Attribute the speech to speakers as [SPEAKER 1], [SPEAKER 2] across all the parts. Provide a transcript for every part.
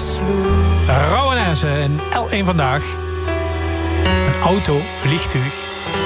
[SPEAKER 1] Rauwenesse in L1 vandaag. Een auto, vliegtuig.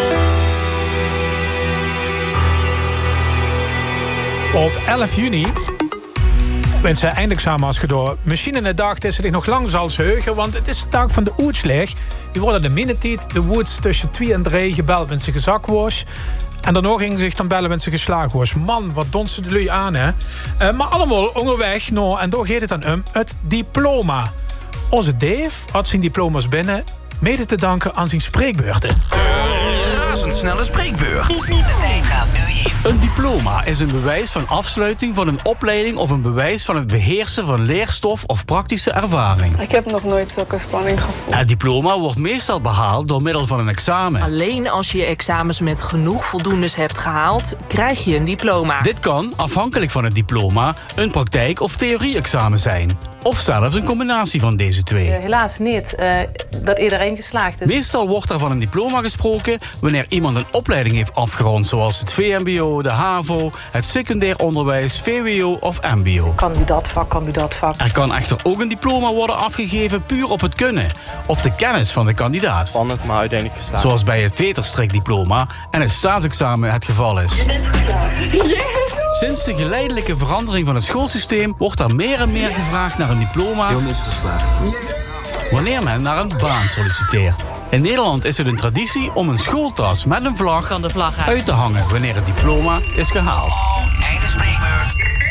[SPEAKER 1] Op 11 juni bent ze eindelijk samen als je door machine in de dag is zich nog lang zal heugen, want het is de dag van de oetsleg. Die worden de minutiet, de woods tussen 2 en 3 gebeld met zijn gezak was. En daarna ging zich dan bellen met zijn geslagen was. Man, wat dont ze de lui aan, hè? Maar allemaal onderweg, nou, en daar gaat het dan het diploma. Onze Dave had zijn diploma's binnen, mede te danken aan zijn spreekbeurten.
[SPEAKER 2] Razendsnelle spreekbeurt. De tijd gaat nu in.
[SPEAKER 3] Een diploma is een bewijs van afsluiting van een opleiding of een bewijs van het beheersen van leerstof of praktische ervaring.
[SPEAKER 4] Ik heb nog nooit zulke spanning gevoeld.
[SPEAKER 3] Het diploma wordt meestal behaald door middel van een examen.
[SPEAKER 5] Alleen als je je examens met genoeg voldoendes hebt gehaald, krijg je een diploma.
[SPEAKER 3] Dit kan, afhankelijk van het diploma, een praktijk- of theorie-examen zijn. Of zelfs een combinatie van deze twee.
[SPEAKER 6] Helaas niet dat iedereen geslaagd is.
[SPEAKER 3] Meestal wordt er van een diploma gesproken wanneer iemand een opleiding heeft afgerond, zoals het VMBO, de HAVO, het secundair onderwijs, VWO of MBO.
[SPEAKER 6] Kan u dat vak?
[SPEAKER 3] Er kan echter ook een diploma worden afgegeven puur op het kunnen of de kennis van de kandidaat.
[SPEAKER 7] Spannend, maar uiteindelijk geslaagd.
[SPEAKER 3] Zoals bij het veterstrikdiploma en het staatsexamen het geval is. Sinds de geleidelijke verandering van het schoolsysteem wordt er meer en meer gevraagd naar een diploma wanneer men naar een baan solliciteert. In Nederland is het een traditie om een schooltas met een vlag
[SPEAKER 5] Kan de vlag
[SPEAKER 3] uit te hangen wanneer het diploma is gehaald.
[SPEAKER 2] Einde spreekbeurt.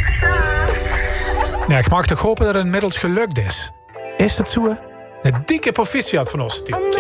[SPEAKER 1] Ja, ik mag toch hopen dat het inmiddels gelukt is. Is dat zo? Een dikke proficiat van ons natuurlijk.